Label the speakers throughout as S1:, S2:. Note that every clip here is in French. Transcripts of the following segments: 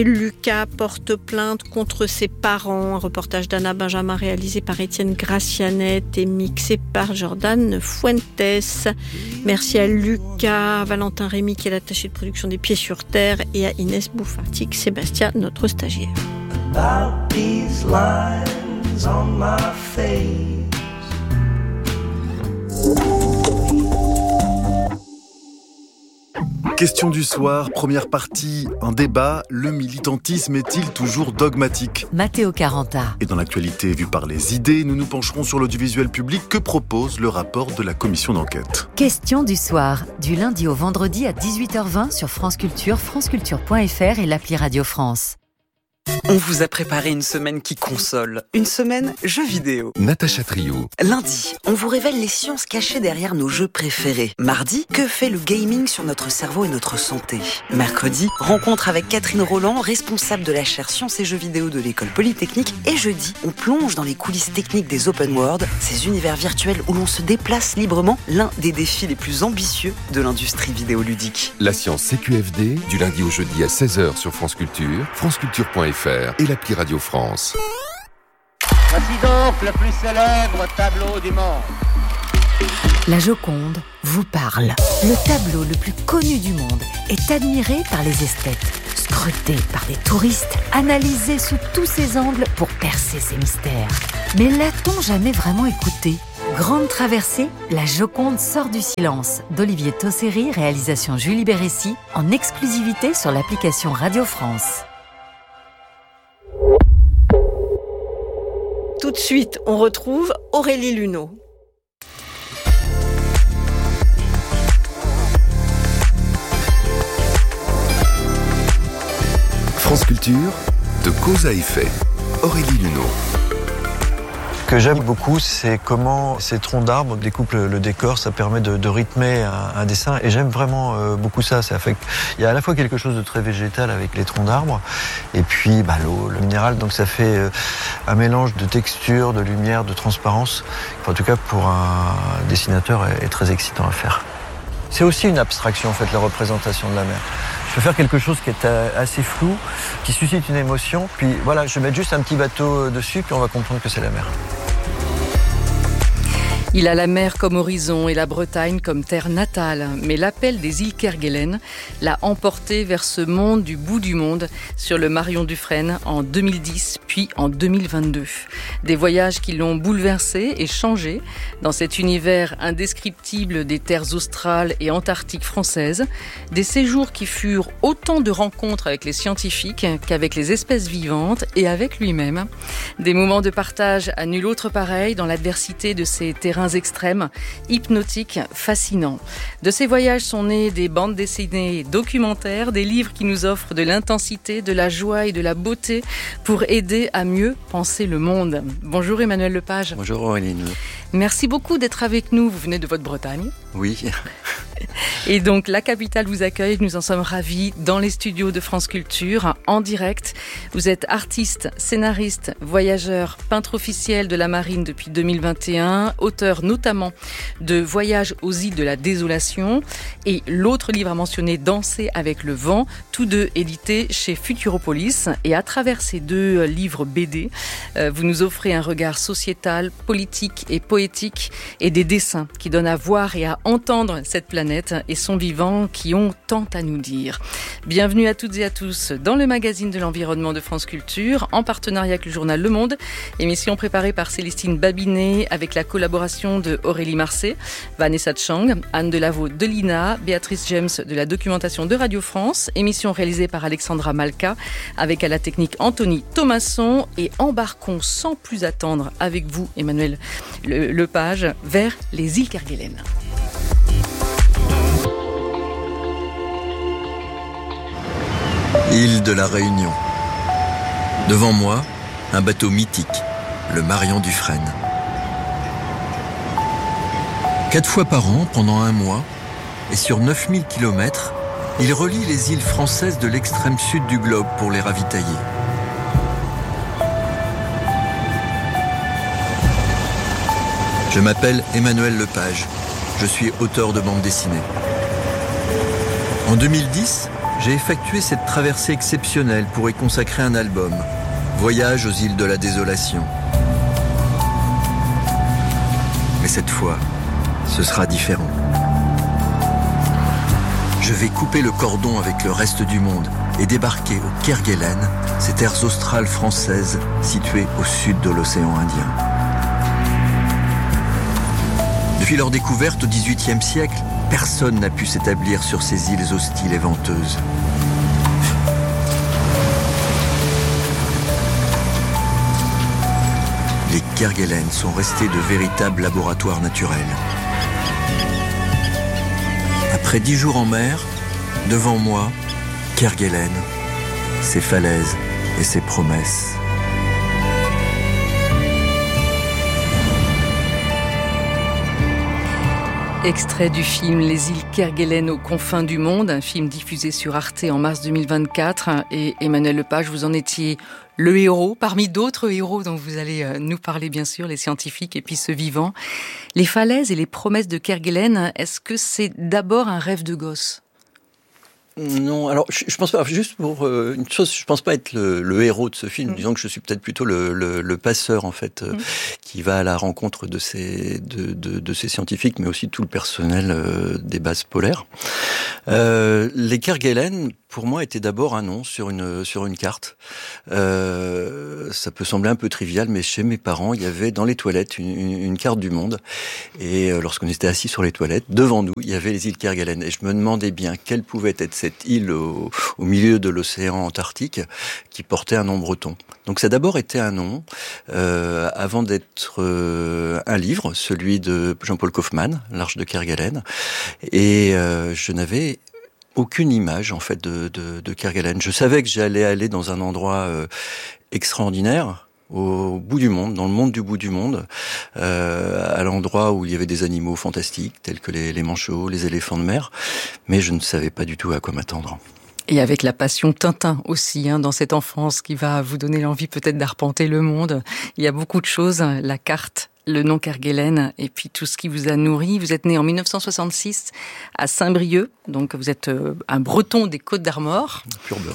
S1: Lucas porte plainte contre ses parents. Un reportage d'Anna Benjamin réalisé par Étienne Gracianet et mixé par Jordan Fuentes. Merci à Lucas, Valentin Rémy qui est l'attaché de production des Pieds sur Terre et à Inès Bouffartic, Sébastien, notre stagiaire. About these lines on my face.
S2: Question du soir, première partie, un débat. Le militantisme est-il toujours dogmatique ?
S3: Matteo Caranta.
S2: Et dans l'actualité vue par les idées, nous nous pencherons sur l'audiovisuel public que propose le rapport de la commission d'enquête.
S3: Question du soir, du lundi au vendredi à 18h20 sur France Culture, franceculture.fr et l'appli Radio France.
S4: On vous a préparé une semaine qui console, une semaine jeux vidéo.
S5: Natacha Trio.
S4: Lundi, on vous révèle les sciences cachées derrière nos jeux préférés. Mardi, que fait le gaming sur notre cerveau et notre santé. Mercredi, rencontre avec Catherine Roland, responsable de la chaire Sciences et Jeux vidéo de l'École Polytechnique. Et jeudi, on plonge dans les coulisses techniques des open world, ces univers virtuels où l'on se déplace librement, l'un des défis les plus ambitieux de l'industrie vidéoludique.
S5: La science CQFD, du lundi au jeudi à 16h sur France Culture, franceculture.fr et l'appli Radio France.
S6: Voici donc le plus célèbre tableau du monde.
S3: La Joconde vous parle. Le tableau le plus connu du monde est admiré par les esthètes, scruté par des touristes, analysé sous tous ses angles pour percer ses mystères. Mais l'a-t-on jamais vraiment écouté ? Grande traversée, La Joconde sort du silence d'Olivier Tosseri, réalisation Julie Bérécy, en exclusivité sur l'application Radio France.
S1: Tout de suite, on retrouve Aurélie Luneau.
S5: France Culture, de cause à effet. Aurélie Luneau.
S7: Ce que j'aime beaucoup, c'est comment ces troncs d'arbres découpent le décor. Ça permet de rythmer un dessin. Et j'aime vraiment beaucoup ça. Il y a à la fois quelque chose de très végétal avec les troncs d'arbres, et puis l'eau, le minéral. Donc ça fait un mélange de texture, de lumière, de transparence. En tout cas, pour un dessinateur, est très excitant à faire. C'est aussi une abstraction, en fait, la représentation de la mer. Je peux faire quelque chose qui est assez flou, qui suscite une émotion, puis voilà, je vais mettre juste un petit bateau dessus, puis on va comprendre que c'est la mer.
S8: Il a la mer comme horizon et la Bretagne comme terre natale. Mais l'appel des îles Kerguelen l'a emporté vers ce monde du bout du monde sur le Marion Dufresne en 2010 puis en 2022. Des voyages qui l'ont bouleversé et changé dans cet univers indescriptible des terres australes et antarctiques françaises. Des séjours qui furent autant de rencontres avec les scientifiques qu'avec les espèces vivantes et avec lui-même. Des moments de partage à nul autre pareil dans l'adversité de ces terrains extrêmes, hypnotiques, fascinants. De ces voyages sont nées des bandes dessinées documentaires, des livres qui nous offrent de l'intensité, de la joie et de la beauté pour aider à mieux penser le monde. Bonjour Emmanuel Lepage.
S9: Bonjour Aurélie.
S8: Merci beaucoup d'être avec nous. Vous venez de votre Bretagne.
S9: Oui.
S8: Et donc la capitale vous accueille, nous en sommes ravis, dans les studios de France Culture, en direct. Vous êtes artiste, scénariste, voyageur, peintre officiel de la marine depuis 2021, auteur notamment de Voyage aux îles de la désolation et l'autre livre à mentionner, Danser avec le vent, tous deux édités chez Futuropolis. Et à travers ces deux livres BD, vous nous offrez un regard sociétal, politique et poétique et des dessins qui donnent à voir et à entendre cette planète et son vivant qui ont tant à nous dire. Bienvenue à toutes et à tous dans le magazine de l'environnement de France Culture, en partenariat avec le journal Le Monde, émission préparée par Célestine Babinet avec la collaboration de Aurélie Marcet, Vanessa Chang, Anne Delaveau de l'INA, Béatrice James de la documentation de Radio France, émission réalisée par Alexandra Malka avec à la technique Anthony Thomasson, et embarquons sans plus attendre avec vous Emmanuel Lepage vers les îles Kerguelen.
S10: Île de la Réunion. Devant moi, un bateau mythique, le Marion Dufresne. 4 fois par an, pendant un mois, et sur 9000 km, il relie les îles françaises de l'extrême sud du globe pour les ravitailler. Je m'appelle Emmanuel Lepage. Je suis auteur de bande dessinée. En 2010, j'ai effectué cette traversée exceptionnelle pour y consacrer un album. Voyage aux îles de la désolation. Mais cette fois, ce sera différent. Je vais couper le cordon avec le reste du monde et débarquer au Kerguelen, ces terres australes françaises situées au sud de l'océan Indien. Depuis leur découverte au XVIIIe siècle, personne n'a pu s'établir sur ces îles hostiles et venteuses. Les Kerguelen sont restés de véritables laboratoires naturels. Après 10 jours en mer, devant moi, Kerguelen, ses falaises et ses promesses.
S8: Extrait du film Les îles Kerguelen aux confins du monde, un film diffusé sur Arte en mars 2024. Et Emmanuel Lepage, vous en étiez le héros, parmi d'autres héros dont vous allez nous parler bien sûr, les scientifiques et puis ceux vivants. Les falaises et les promesses de Kerguelen, est-ce que c'est d'abord un rêve de gosse ?
S7: Non, alors je pense pas, juste pour une chose, je pense pas être le héros de ce film, disons que je suis peut-être plutôt le passeur en fait, qui va à la rencontre de ces scientifiques, mais aussi tout le personnel des bases polaires. Les Kerguelen, pour moi, étaient d'abord un nom sur une carte. Ça peut sembler un peu trivial, mais chez mes parents, il y avait dans les toilettes une carte du monde. Et lorsqu'on était assis sur les toilettes, devant nous, il y avait les îles Kerguelen. Et je me demandais bien quelle pouvait être cette île au milieu de l'océan Antarctique qui portait un nom breton. Donc ça a d'abord été un nom, avant d'être un livre, celui de Jean-Paul Kaufmann, L'Arche de Kerguelen. Et je n'avais aucune image en fait de Kerguelen. Je savais que j'allais aller dans un endroit extraordinaire, au bout du monde, dans le monde du bout du monde, à l'endroit où il y avait des animaux fantastiques tels que les manchots, les éléphants de mer, mais je ne savais pas du tout à quoi m'attendre.
S8: Et avec la passion Tintin aussi, dans cette enfance qui va vous donner l'envie peut-être d'arpenter le monde. Il y a beaucoup de choses, la carte, le nom Kerguelen et puis tout ce qui vous a nourri. Vous êtes né en 1966 à Saint-Brieuc, donc vous êtes un breton des Côtes-d'Armor.
S7: Pur beurre.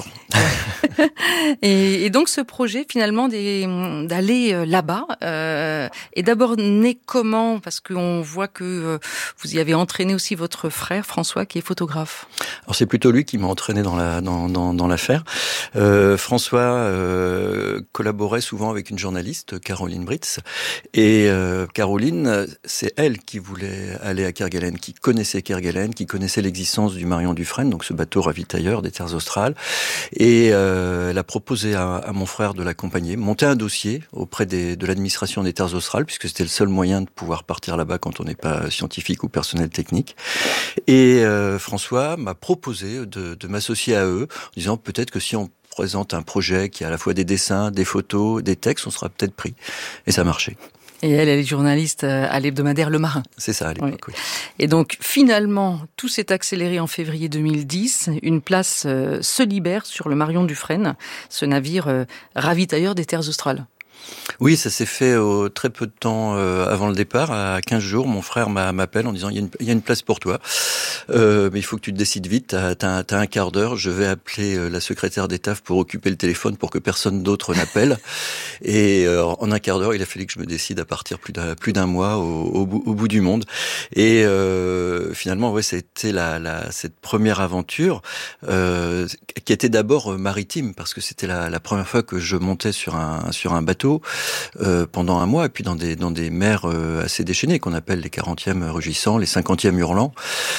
S8: Et donc ce projet finalement d'aller là-bas est d'abord né comment ? Parce qu'on voit que vous y avez entraîné aussi votre frère François qui est photographe.
S7: Alors c'est plutôt lui qui m'a entraîné dans l'affaire. François collaborait souvent avec une journaliste, Caroline Britz, et Caroline, c'est elle qui voulait aller à Kerguelen, qui connaissait Kerguelen, qui connaissait l'existence du Marion Dufresne, donc ce bateau ravitailleur des terres australes, et elle a proposé à mon frère de l'accompagner, monter un dossier auprès de l'administration des terres australes, puisque c'était le seul moyen de pouvoir partir là-bas quand on n'est pas scientifique ou personnel technique. Et François m'a proposé de m'associer à eux, en disant peut-être que si on présente un projet qui a à la fois des dessins, des photos, des textes, on sera peut-être pris. Et ça a marché.
S8: Et elle est journaliste à l'hebdomadaire Le Marin.
S7: C'est ça, à l'époque, oui.
S8: Et donc, finalement, tout s'est accéléré en février 2010. Une place se libère sur le Marion Dufresne, ce navire ravitailleur des terres australes.
S7: Oui, ça s'est fait très peu de temps avant le départ. À 15 jours, mon frère m'appelle en disant il y a une place pour toi, mais il faut que tu te décides vite. T'as un quart d'heure. Je vais appeler la secrétaire d'État pour occuper le téléphone pour que personne d'autre n'appelle. Et en un quart d'heure, il a fallu que je me décide à partir plus d'un mois au bout du monde. Et finalement, ouais, c'était cette première aventure qui était d'abord maritime parce que c'était la première fois que je montais sur un bateau. Pendant un mois, et puis dans des mers assez déchaînées, qu'on appelle les 40e rugissants, les 50e hurlants.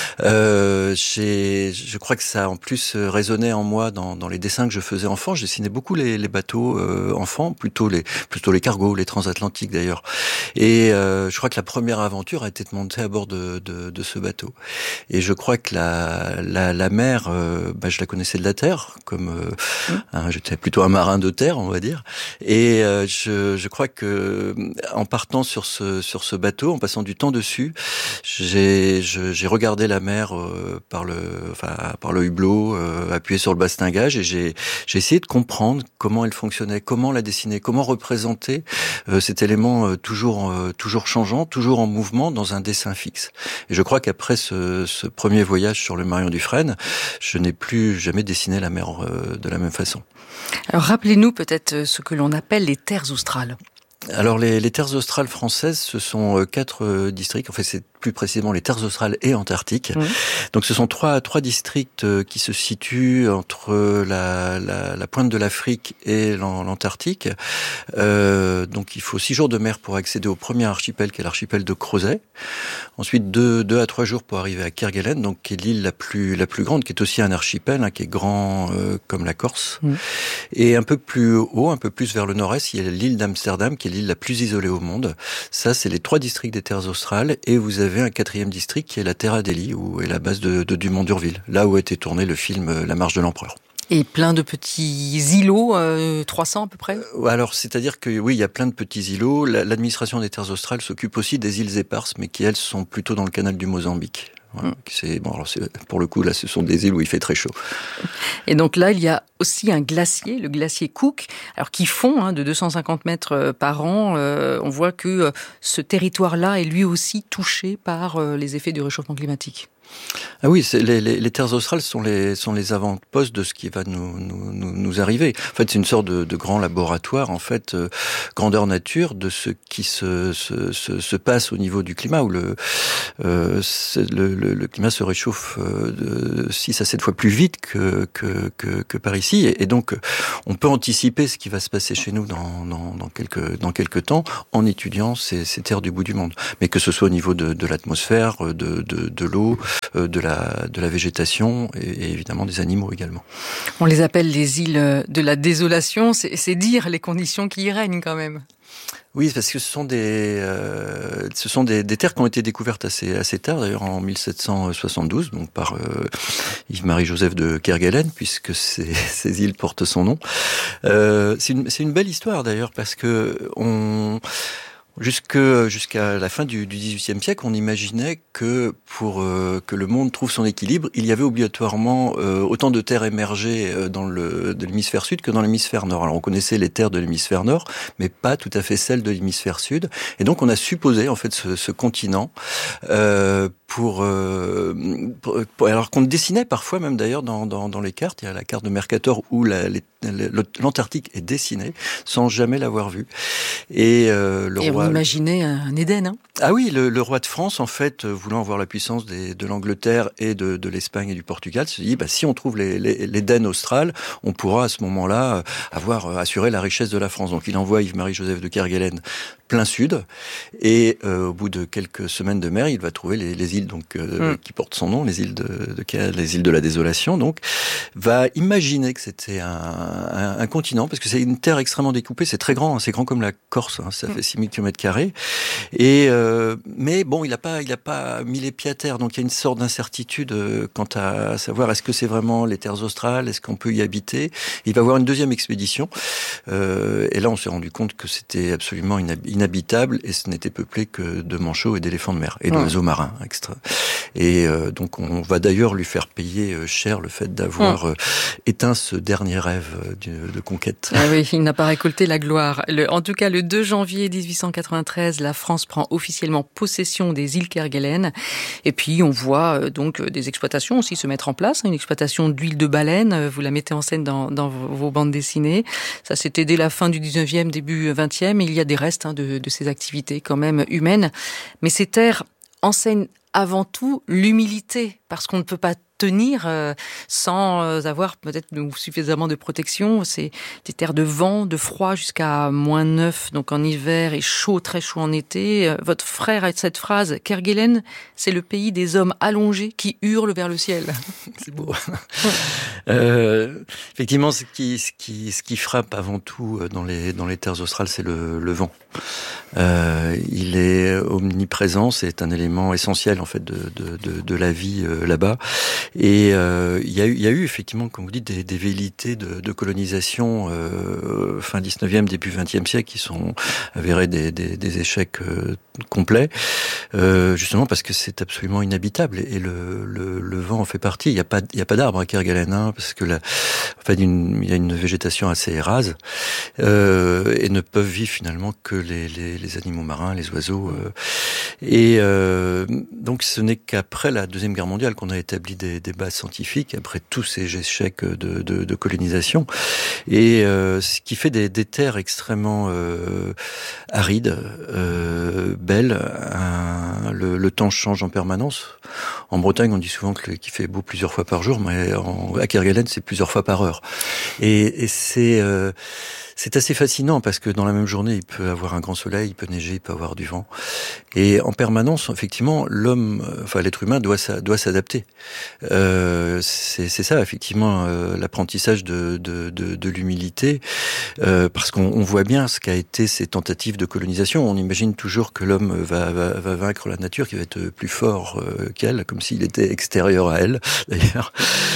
S7: Je crois que ça, en plus, résonnait en moi dans les dessins que je faisais enfant. Je dessinais beaucoup les bateaux enfants, plutôt les cargos, les transatlantiques d'ailleurs. Et je crois que la première aventure a été de monter à bord de ce bateau. Et je crois que la mer, je la connaissais de la terre, comme j'étais plutôt un marin de terre, on va dire. Et je crois que en partant sur ce bateau, en passant du temps dessus, j'ai regardé la mer par le hublot, appuyé sur le bastingage, et j'ai essayé de comprendre comment elle fonctionnait, comment la dessiner, comment représenter cet élément toujours changeant, toujours en mouvement dans un dessin fixe. Et je crois qu'après ce premier voyage sur le Marion Dufresne, je n'ai plus jamais dessiné la mer de la même façon.
S8: Alors rappelez-nous peut-être ce que l'on appelle les terres australes.
S7: Alors les terres australes françaises, ce sont 4 districts. En fait, c'est plus précisément les terres australes et antarctiques. Mmh. Donc ce sont trois districts qui se situent entre la pointe de l'Afrique et l'Antarctique. Donc il faut 6 jours de mer pour accéder au premier archipel, qui est l'archipel de Crozet. Ensuite 2 à 3 jours pour arriver à Kerguelen, donc qui est l'île la plus grande, qui est aussi un archipel, qui est grand comme la Corse. Mmh. Et un peu plus haut, un peu plus vers le nord-est, il y a l'île d'Amsterdam, qui est l'île la plus isolée au monde. Ça, c'est les 3 districts des terres australes, et vous avez un 4e district qui est la Terre Adélie, où est la base de Dumont d'Urville, là où a été tourné le film La Marche de l'Empereur.
S8: Et plein de petits îlots, 300 à peu près.
S7: Alors, c'est-à-dire que oui, il y a plein de petits îlots. L'administration des terres australes s'occupe aussi des îles éparses, mais qui elles sont plutôt dans le canal du Mozambique. Voilà, pour le coup, là, ce sont des îles où il fait très chaud.
S8: Et donc là, il y a aussi un glacier, le glacier Cook, alors qui fond de 250 mètres par an. On voit que ce territoire-là est lui aussi touché par les effets du réchauffement climatique.
S7: Ah oui, les terres australes sont les avant-postes de ce qui va nous arriver. En fait, c'est une sorte de grand laboratoire, en fait, grandeur nature, de ce qui se passe au niveau du climat, où le climat se réchauffe de 6 à 7 fois plus vite que par ici. Et donc, on peut anticiper ce qui va se passer chez nous dans quelques temps en étudiant ces terres du bout du monde. Mais que ce soit au niveau de l'atmosphère, de l'eau, de la végétation et évidemment des animaux également.
S8: On les appelle les îles de la désolation, c'est dire les conditions qui y règnent quand même.
S7: Oui, parce que ce sont des terres qui ont été découvertes assez tard, d'ailleurs en 1772, donc par Yves-Marie Joseph de Kerguelen, puisque ces îles portent son nom. C'est une belle histoire d'ailleurs, parce que jusqu'à la fin du XVIIIe siècle, on imaginait que pour que le monde trouve son équilibre, il y avait obligatoirement autant de terres émergées de l'hémisphère sud que dans l'hémisphère nord. Alors on connaissait les terres de l'hémisphère nord, mais pas tout à fait celles de l'hémisphère sud. Et donc on a supposé en fait ce continent alors qu'on dessinait parfois même d'ailleurs dans les cartes. Il y a la carte de Mercator où l'Antarctique est dessinée sans jamais l'avoir vue. Et
S8: roi. Vous imaginez un Éden, hein ?
S7: Ah oui, le roi de France, en fait, voulant avoir la puissance de l'Angleterre et de l'Espagne et du Portugal, se dit si on trouve l'Éden austral, on pourra à ce moment-là assurer la richesse de la France. Donc il envoie Yves-Marie Joseph de Kerguelen plein sud, et au bout de quelques semaines de mer, il va trouver les îles qui portent son nom, les îles de la désolation. Donc, va imaginer que c'était un continent, parce que c'est une terre extrêmement découpée, c'est très grand, c'est grand comme la Corse, ça fait 6000 km². Et mais bon, il a pas mis les pieds à terre, donc il y a une sorte d'incertitude quant à savoir est-ce que c'est vraiment les terres australes, est-ce qu'on peut y habiter. Il va avoir une deuxième expédition, et là on s'est rendu compte que c'était absolument inhabitable, et ce n'était peuplé que de manchots et d'éléphants de mer et d'oiseaux marins extra. Et donc on va d'ailleurs lui faire payer cher le fait d'avoir éteint ce dernier rêve de conquête.
S8: Ah oui, il n'a pas récolté la gloire. En tout cas, le 2 janvier 1893, la France prend officiellement possession des îles Kerguelen. Et puis on voit donc des exploitations aussi se mettre en place, une exploitation d'huile de baleine. Vous la mettez en scène dans vos bandes dessinées. Ça, c'était dès la fin du 19e, début 20e. Il y a des restes de ces activités quand même humaines. Mais ces terres enseignent avant tout l'humilité, parce qu'on ne peut pas tenir sans avoir peut-être suffisamment de protection. C'est des terres de vent, de froid jusqu'à -9, donc en hiver, et chaud, très chaud en été. Votre frère a cette phrase, Kerguelen, c'est le pays des hommes allongés qui hurlent vers le ciel.
S7: C'est beau. Effectivement, ce qui frappe avant tout dans les terres australes, c'est le vent. Il est omniprésent, c'est un élément essentiel en fait de la vie là-bas. Et il y a eu effectivement, comme vous dites, des velléités de colonisation fin 19e, début 20e siècle qui sont avérées des échecs complets, justement parce que c'est absolument inhabitable et le vent en fait partie. Il y a pas d'arbres à Kerguelen, hein, parce que il y a une végétation assez rase et ne peuvent vivre finalement que les animaux marins, les oiseaux. Donc ce n'est qu'après la Deuxième Guerre mondiale qu'on a établi des bases scientifiques, après tous ces échecs de colonisation, et ce qui fait des terres extrêmement arides, belles. Le temps change en permanence. En Bretagne, on dit souvent qu'il fait beau plusieurs fois par jour, mais à Kerguelen, c'est plusieurs fois par heure. Et c'est assez fascinant parce que dans la même journée, il peut avoir un grand soleil, il peut neiger, il peut avoir du vent. Et en permanence, effectivement, l'être humain doit s'adapter. C'est ça, effectivement, l'apprentissage de l'humilité, parce qu'on voit bien ce qu'a été ces tentatives de colonisation. On imagine toujours que l'homme va vaincre la nature, qu'il va être plus fort qu'elle, comme s'il était extérieur à elle, d'ailleurs.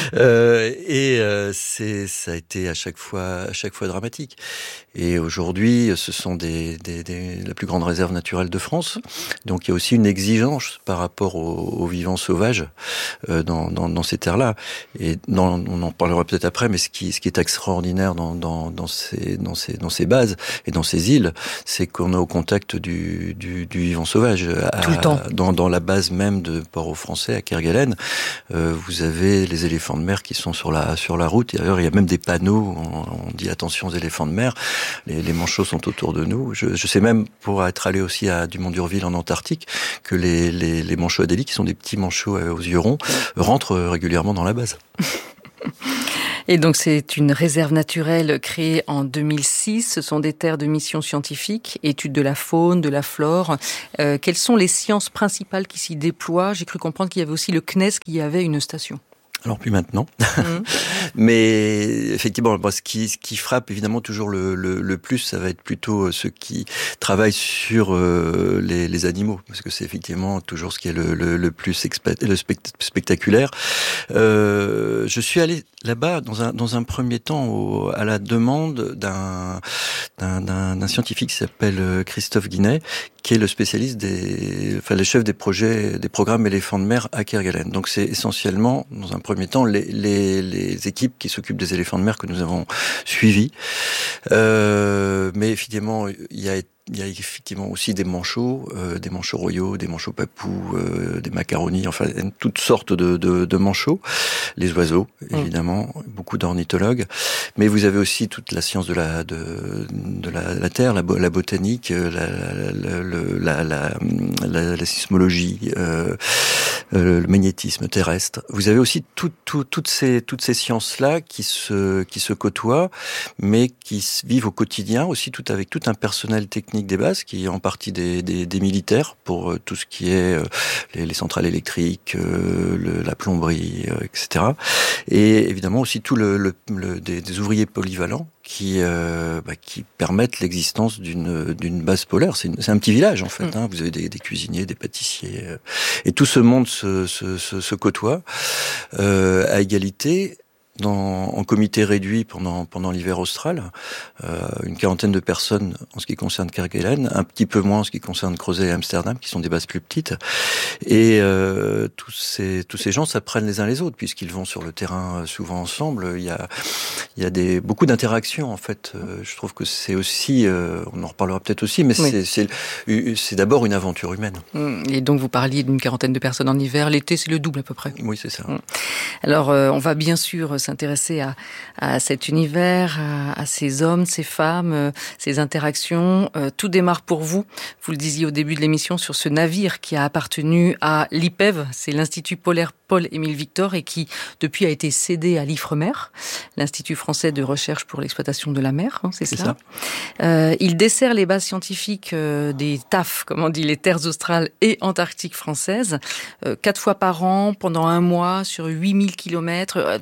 S7: Ça a été à chaque fois dramatique. Et aujourd'hui, ce sont la plus grande réserve naturelle de France. Donc il y a aussi une exigence par rapport aux vivants sauvages dans ces terres-là. Et on en parlera peut-être après, mais ce qui est extraordinaire dans ces bases et dans ces îles, c'est qu'on est au contact du vivant sauvage.
S8: Tout le temps.
S7: Dans la base même de Port-au-Français, à Kerguelen, vous avez les éléphants de mer qui sont sur la route. Et d'ailleurs, il y a même des panneaux, on dit attention aux éléphants de mer. Les manchots sont autour de nous. Je sais même, pour être allé aussi à Dumont d'Urville en Antarctique, que les manchots adélie, qui sont des petits manchots aux yeux ronds, rentrent régulièrement dans la base.
S8: Et donc c'est une réserve naturelle créée en 2006. Ce sont des terres de mission scientifique, études de la faune, de la flore. Quelles sont les sciences principales qui s'y déploient ? J'ai cru comprendre qu'il y avait aussi le CNES qui avait une station.
S7: Alors plus maintenant, mais effectivement, ce qui frappe évidemment toujours le plus, ça va être plutôt ceux qui travaillent sur les animaux, parce que c'est effectivement toujours ce qui est le plus spectaculaire. Je suis allé là-bas dans un premier temps à la demande d'un scientifique qui s'appelle Christophe Guinet, qui est le spécialiste le chef des programmes éléphants de mer à Kerguelen. Donc c'est essentiellement, dans un premier temps, les équipes qui s'occupent des éléphants de mer que nous avons suivis. Mais effectivement, il y a effectivement aussi des manchots royaux, des manchots papous, des macaronis, enfin toutes sortes de manchots, les oiseaux évidemment, beaucoup d'ornithologues, mais vous avez aussi toute la science de la terre, la botanique, la sismologie, le magnétisme terrestre. Vous avez aussi toutes ces sciences-là qui se côtoient, mais qui vivent au quotidien aussi avec tout un personnel technique des bases, qui est en partie des militaires pour tout ce qui est les centrales électriques, la plomberie, etc. Et évidemment aussi tout des ouvriers polyvalents qui permettent l'existence d'une base polaire. C'est un petit village en fait. Hein. Vous avez des cuisiniers, des pâtissiers, et tout ce monde se côtoie à égalité. En comité réduit pendant l'hiver austral, une quarantaine de personnes en ce qui concerne Kerguelen, un petit peu moins en ce qui concerne Crozet et Amsterdam, qui sont des bases plus petites. Et tous ces gens s'apprennent les uns les autres, puisqu'ils vont sur le terrain souvent ensemble. Il y a beaucoup d'interactions en fait. Je trouve que c'est aussi, on en reparlera peut-être aussi, mais oui. c'est d'abord une aventure humaine.
S8: Et donc vous parliez d'une quarantaine de personnes en hiver. L'été, c'est le double à peu près.
S7: Oui, c'est ça.
S8: Alors, on va bien sûr s'intéresser à cet univers, à ces hommes, ces femmes, ces interactions. Tout démarre pour vous, vous le disiez au début de l'émission, sur ce navire qui a appartenu à l'IPEV, c'est l'Institut polaire Paul-Émile Victor, et qui depuis a été cédé à l'IFREMER, l'Institut français de recherche pour l'exploitation de la mer, hein, c'est ça. Il dessert les bases scientifiques des TAF, comme on dit, les terres australes et antarctiques françaises, 4 fois par an, pendant un mois, sur 8000 kilomètres. Dites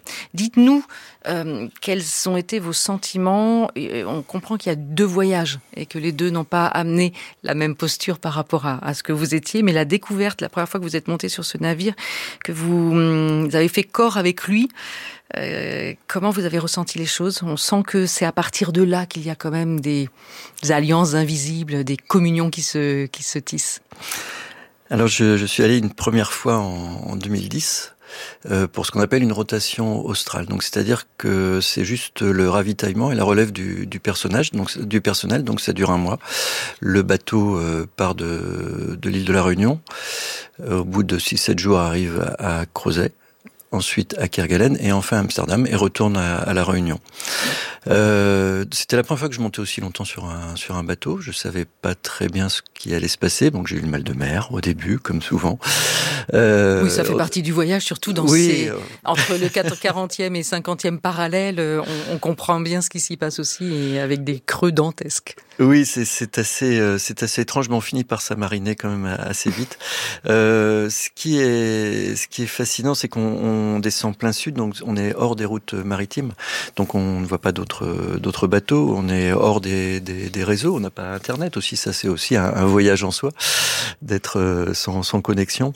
S8: dites-nous quels ont été vos sentiments. Et on comprend qu'il y a 2 voyages et que les 2 n'ont pas amené la même posture par rapport à ce que vous étiez, mais la découverte, la première fois que vous êtes monté sur ce navire, que vous avez fait corps avec lui, comment vous avez ressenti les choses? On sent que c'est à partir de là qu'il y a quand même des alliances invisibles, des communions qui se tissent.
S7: Alors je suis allé une première fois en 2010 pour ce qu'on appelle une rotation australe. Donc c'est-à-dire que c'est juste le ravitaillement et la relève du personnel, donc ça dure 1 mois. Le bateau part de l'île de la Réunion. Au bout de 6-7 jours arrive à Crozet, ensuite à Kerguelen et enfin à Amsterdam et retourne à la Réunion. C'était la première fois que je montais aussi longtemps sur un bateau. Je savais pas très bien ce qui allait se passer, donc j'ai eu le mal de mer au début, comme souvent.
S8: Oui, ça fait partie du voyage, surtout dans entre le 40e et 50e parallèle, on comprend bien ce qui s'y passe aussi, et avec des creux dantesques.
S7: Oui, c'est assez étrange, mais on finit par s'amariner quand même assez vite. Ce qui est fascinant, c'est qu'on descend plein sud, donc on est hors des routes maritimes, donc on ne voit pas d'autres bateaux, on est hors des réseaux, on n'a pas Internet aussi, ça c'est aussi un voyage en soi, d'être sans connexion.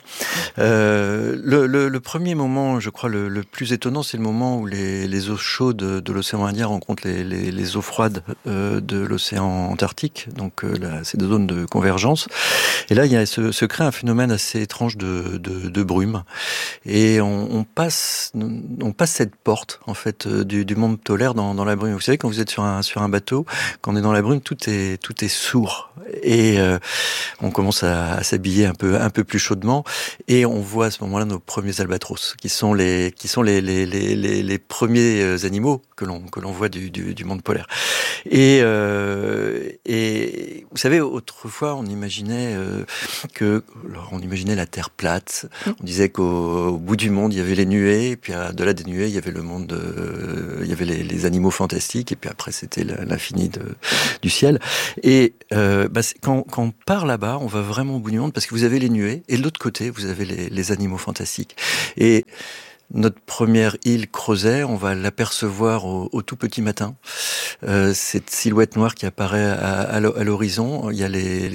S7: Le premier moment, je crois, le plus étonnant, c'est le moment où les eaux chaudes de l'océan Indien rencontrent les eaux froides de l'océan Antarctique, donc là, c'est des zones de convergence. Et là, il y a se crée un phénomène assez étrange de brume, et on passe cette porte en fait du monde polaire dans la brume. Vous savez, quand vous êtes sur un bateau, quand on est dans la brume, tout est sourd, et on commence à s'habiller un peu plus chaudement, et on voit à ce moment-là nos premiers albatros, qui sont les premiers animaux que l'on voit du monde polaire. Et vous savez, autrefois, on imaginait la Terre plate. On disait qu'au bout du monde, il y avait les nuées, et puis de là des nuées, il y avait le monde, il y avait les animaux fantastiques, et puis après, c'était l'infini du ciel. Et quand on part là-bas, on va vraiment au bout du monde, parce que vous avez les nuées, et de l'autre côté, vous avez les animaux fantastiques. Et notre première île, Crozet, on va l'apercevoir au tout petit matin. Cette silhouette noire qui apparaît à l'horizon. Il y a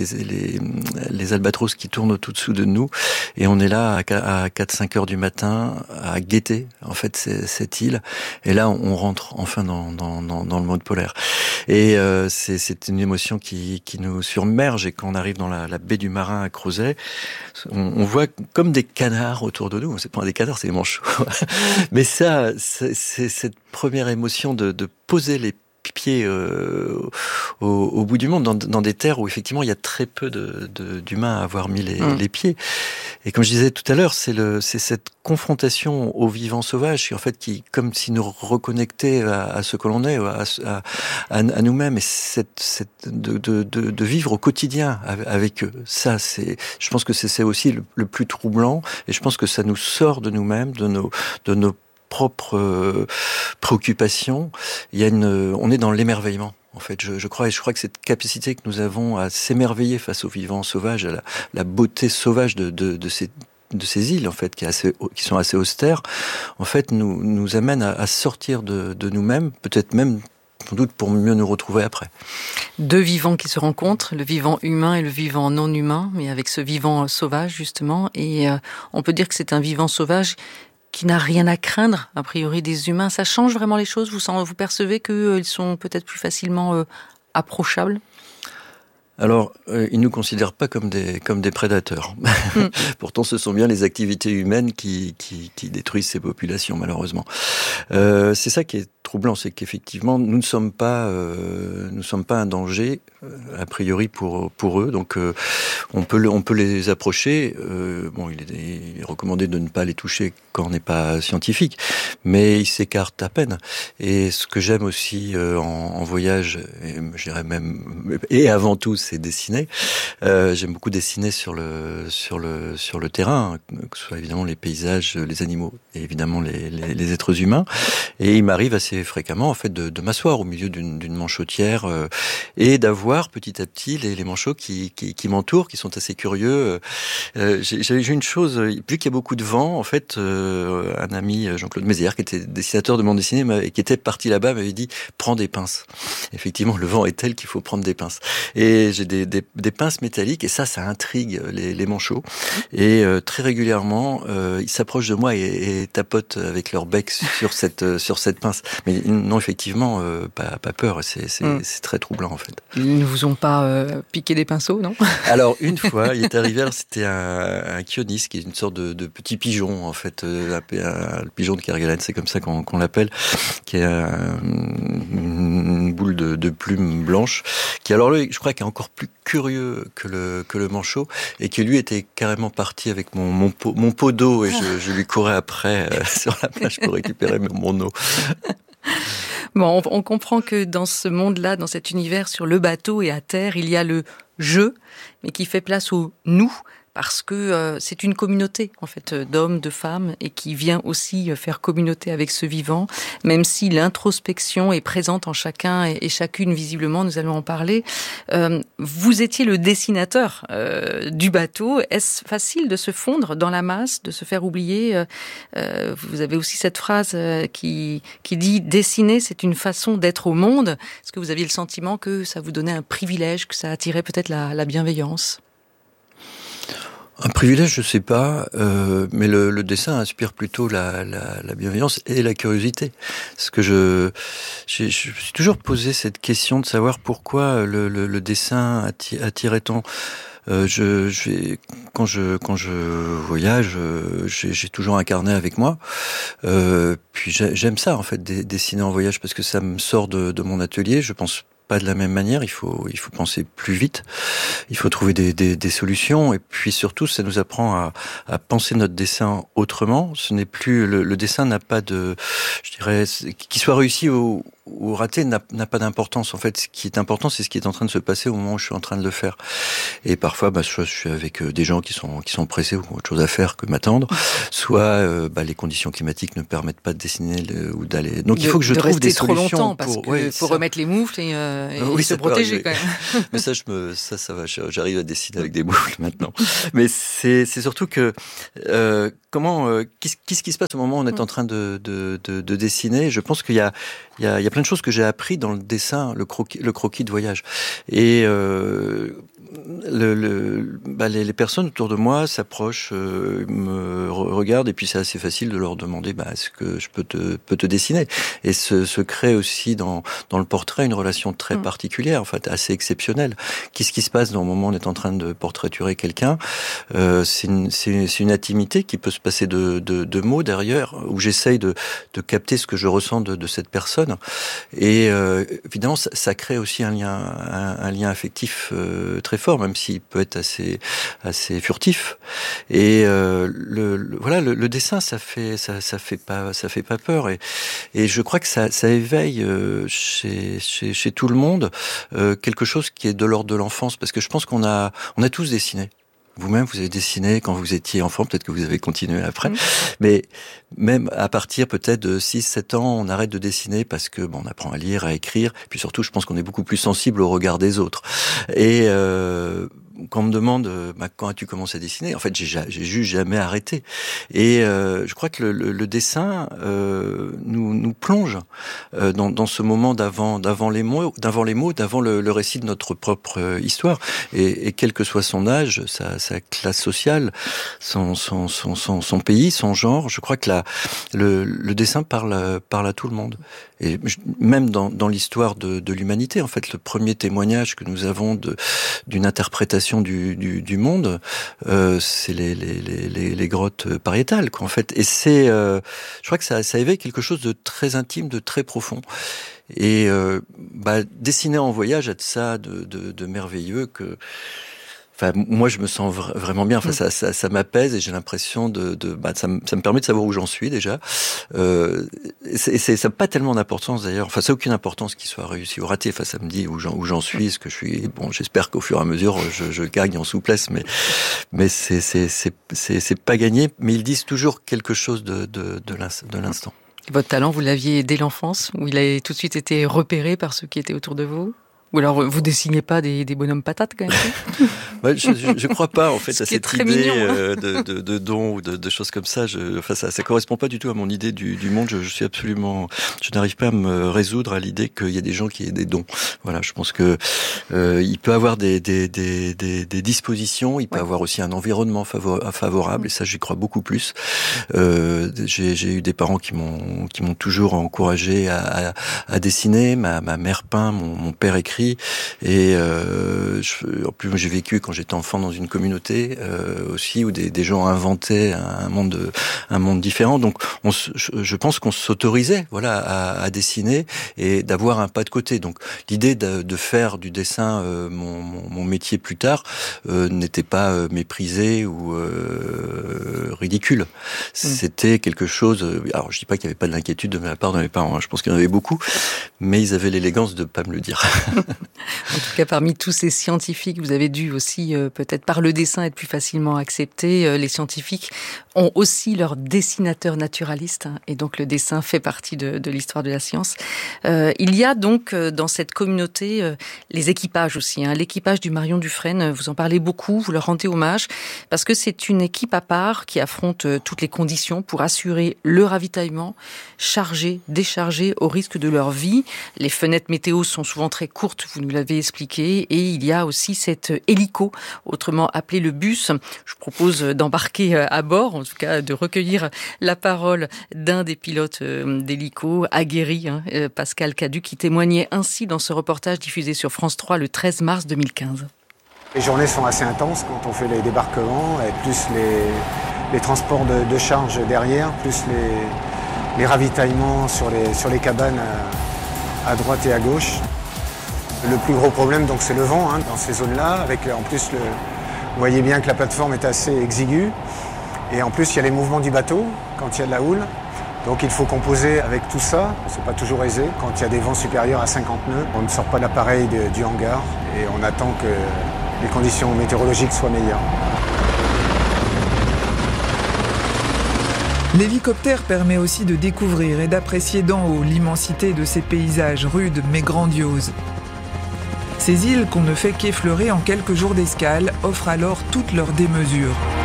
S7: les albatros qui tournent au-dessous de nous. Et on est là à 4-5 heures du matin à guetter, en fait, cette île. Et là, on rentre enfin dans le monde polaire. Et c'est une émotion qui nous surmerge. Et quand on arrive dans la baie du Marin à Crozet, on voit comme des canards autour de nous. C'est pas des canards, c'est des manchots. Mais ça, c'est cette première émotion de poser les pieds au bout du monde, dans des terres où effectivement il y a très peu d'humains à avoir mis les pieds. Et comme je disais tout à l'heure, c'est cette confrontation au vivant sauvage, en fait, qui comme si nous reconnectait à ce que l'on est, à nous-mêmes, et de vivre au quotidien avec eux. Ça, je pense que c'est aussi le plus troublant, et je pense que ça nous sort de nous-mêmes, de nos propres préoccupations. On est dans l'émerveillement. En fait, je crois que cette capacité que nous avons à s'émerveiller face aux vivants sauvages, à la beauté sauvage de ces îles, en fait, qui sont assez austères, en fait, nous amène à sortir de nous-mêmes, peut-être même sans doute pour mieux nous retrouver après.
S8: 2 vivants qui se rencontrent, le vivant humain et le vivant non humain, mais avec ce vivant sauvage justement, et on peut dire que c'est un vivant sauvage qui n'a rien à craindre, a priori, des humains. Ça change vraiment les choses? Vous percevez qu'ils sont peut-être plus facilement approchables?
S7: Alors, ils nous considèrent pas comme des prédateurs. Pourtant, ce sont bien les activités humaines qui détruisent ces populations, malheureusement. C'est ça qui est troublant, c'est qu'effectivement, nous ne sommes pas un danger, a priori, pour eux. Donc, on peut les approcher. Il est recommandé de ne pas les toucher quand on n'est pas scientifique, mais ils s'écartent à peine. Et ce que j'aime aussi en voyage, et je dirais même, et avant tout, c'est dessiner. J'aime beaucoup dessiner sur le terrain, que ce soit évidemment les paysages, les animaux, et évidemment les êtres humains. Et il m'arrive assez m'arrivait fréquemment en fait de m'asseoir au milieu d'une manchotière et d'avoir petit à petit les manchots qui m'entourent, qui sont assez curieux. J'ai une chose, vu qu'il y a beaucoup de vent, en fait, un ami, Jean-Claude Mézières, qui était dessinateur de bande dessinée et qui était parti là-bas, m'avait dit « prends des pinces ». Effectivement, le vent est tel qu'il faut prendre des pinces. Et j'ai des pinces métalliques, et ça intrigue les manchots. Et très régulièrement, ils s'approchent de moi et tapotent avec leur bec sur cette pince. Mais non, effectivement, pas peur. C'est très troublant, en fait.
S8: Ils ne vous ont pas piqué des pinceaux, non?
S7: Alors, une fois, il est arrivé, c'était un chionis, qui est une sorte de petit pigeon, en fait, un pigeon de Kerguelen, c'est comme ça qu'on l'appelle, qui est une boule de plumes blanches, qui alors lui, je crois qu'il est encore plus curieux que le manchot, et qui lui était carrément parti avec mon pot d'eau, et je lui courais après sur la plage pour récupérer mon eau.
S8: Bon, on comprend que dans ce monde-là, dans cet univers sur le bateau et à terre, il y a le je, mais qui fait place au nous, parce que c'est une communauté, en fait, d'hommes, de femmes, et qui vient aussi faire communauté avec ce vivant, même si l'introspection est présente en chacun et chacune, visiblement, nous allons en parler. Vous étiez le dessinateur du bateau. Est-ce facile de se fondre dans la masse, de se faire oublier? Vous avez aussi cette phrase qui dit « Dessiner, c'est une façon d'être au monde ». Est-ce que vous aviez le sentiment que ça vous donnait un privilège, que ça attirait peut-être la bienveillance?
S7: Un privilège, je sais pas, mais le dessin inspire plutôt la bienveillance et la curiosité. Parce que je me suis toujours posé cette question de savoir pourquoi le dessin attirait tant. Quand je voyage, j'ai toujours un carnet avec moi. Puis j'aime ça, en fait, dessiner en voyage, parce que ça me sort de mon atelier. Je pense pas de la même manière, il faut penser plus vite, il faut trouver des solutions, et puis surtout ça nous apprend à penser notre dessin autrement. Ce n'est plus le dessin n'a pas de, je dirais, qu'il soit réussi ou raté n'a pas d'importance. En fait, ce qui est important, c'est ce qui est en train de se passer au moment où je suis en train de le faire. Et parfois, soit je suis avec des gens qui sont pressés ou qui ont autre chose à faire que m'attendre, soit les conditions climatiques ne permettent pas de dessiner ou d'aller. Donc il faut que je trouve des solutions.
S8: Trop longtemps, parce que faut remettre les moufles et se protéger quand même.
S7: Mais ça va. J'arrive à dessiner avec des boucles maintenant. Mais c'est surtout que qu'est-ce qui se passe au moment où on est en train de dessiner. Je pense qu'il y a plein de choses que j'ai appris dans le dessin, le croquis de voyage. Et les personnes autour de moi s'approchent, me regardent, et puis c'est assez facile de leur demander est-ce que je peux te dessiner. Et se crée aussi dans le portrait une relation très particulière, en fait, assez exceptionnelle. Qu'est-ce qui se passe dans le moment où on est en train de portraiturer quelqu'un? C'est une intimité qui peut se passer de mots derrière, où j'essaye de capter ce que je ressens de cette personne. Et évidemment, ça crée aussi un lien affectif très fort, même s'il peut être assez furtif. Et le dessin, ça fait pas peur. Et je crois que ça éveille chez tout le monde quelque chose qui est de l'ordre de l'enfance, parce que je pense qu'on a tous dessiné. Vous-même, vous avez dessiné quand vous étiez enfant, peut-être que vous avez continué après. Mais même à partir peut-être de 6-7 ans, on arrête de dessiner parce que on apprend à lire, à écrire. Puis surtout, je pense qu'on est beaucoup plus sensible au regard des autres. Et quand on me demande quand as-tu commencé à dessiner, en fait, j'ai juste jamais arrêté. Et je crois que le dessin nous plonge dans ce moment d'avant les mots, d'avant le récit de notre propre histoire. Et quel que soit son âge, sa classe sociale, son pays, son genre, je crois que le dessin parle à tout le monde. Et même dans l'histoire de l'humanité, en fait, le premier témoignage que nous avons d'une interprétation du monde, c'est les grottes pariétales, quoi, en fait. Et je crois que ça éveille quelque chose de très intime, de très profond. Et dessiner en voyage a de ça de merveilleux que. Enfin, moi, je me sens vraiment bien. Enfin, ça m'apaise, et j'ai l'impression ça me permet de savoir où j'en suis déjà. Ça n'a pas tellement d'importance d'ailleurs. Enfin, ça n'a aucune importance qu'il soit réussi ou raté. Enfin, ça me dit où j'en suis, est-ce que je suis. Bon, j'espère qu'au fur et à mesure, je gagne en souplesse, mais c'est pas gagné. Mais ils disent toujours quelque chose de l'instant.
S8: Votre talent, vous l'aviez dès l'enfance, où il a tout de suite été repéré par ceux qui étaient autour de vous? Ou alors, vous dessiniez pas des bonhommes patates, quand même?
S7: Je crois pas, en fait, à cette idée
S8: mignon,
S7: de dons ou de choses comme ça. Ça correspond pas du tout à mon idée du monde. Je n'arrive pas à me résoudre à l'idée qu'il y a des gens qui aient des dons. Voilà, je pense que il peut avoir des dispositions, il peut avoir aussi un environnement favorable, et ça, j'y crois beaucoup plus. J'ai eu des parents qui m'ont toujours encouragé à dessiner. Ma mère peint, mon père écrit. Et en plus, j'ai vécu quand j'étais enfant dans une communauté aussi où des gens inventaient un monde différent. Donc, je pense qu'on s'autorisait, à dessiner et d'avoir un pas de côté. Donc, l'idée de faire du dessin mon métier plus tard n'était pas méprisée ou ridicule. C'était quelque chose. Alors, je dis pas qu'il n'y avait pas de l'inquiétude de la part de mes parents. Hein. Je pense qu'il y en avait beaucoup, mais ils avaient l'élégance de pas me le dire.
S8: En tout cas, parmi tous ces scientifiques, vous avez dû aussi, peut-être par le dessin, être plus facilement accepté. Les scientifiques ont aussi leur dessinateur naturaliste, hein, et donc le dessin fait partie de l'histoire de la science. Il y a donc dans cette communauté les équipages aussi. Hein. L'équipage du Marion Dufresne, vous en parlez beaucoup, vous leur rendez hommage, parce que c'est une équipe à part qui affronte toutes les conditions pour assurer le ravitaillement, charger, décharger au risque de leur vie. Les fenêtres météo sont souvent très courte, vous nous l'avez expliqué, et il y a aussi cet hélico, autrement appelé le bus. Je vous propose d'embarquer à bord, en tout cas de recueillir la parole d'un des pilotes d'hélico, aguerri, Pascal Cadu, qui témoignait ainsi dans ce reportage diffusé sur France 3 le 13 mars 2015.
S9: Les journées sont assez intenses quand on fait les débarquements, et plus les transports de charge derrière, plus les ravitaillements sur les cabanes à droite et à gauche. Le plus gros problème, donc, c'est le vent dans ces zones-là. En plus, vous voyez bien que la plateforme est assez exiguë. Et en plus, il y a les mouvements du bateau quand il y a de la houle. Donc il faut composer avec tout ça. C'est pas toujours aisé. Quand il y a des vents supérieurs à 50 nœuds, on ne sort pas l'appareil du hangar et on attend que les conditions météorologiques soient meilleures.
S11: L'hélicoptère permet aussi de découvrir et d'apprécier d'en haut l'immensité de ces paysages rudes mais grandioses. Ces îles qu'on ne fait qu'effleurer en quelques jours d'escale offrent alors toute leur démesure.